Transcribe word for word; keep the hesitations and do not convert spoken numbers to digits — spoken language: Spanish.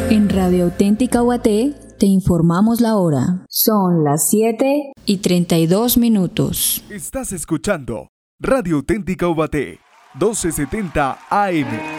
En Radio Auténtica Guaté te informamos la hora. Son las siete y treinta y dos minutos. Estás escuchando Radio Auténtica Guaté, doce setenta A M.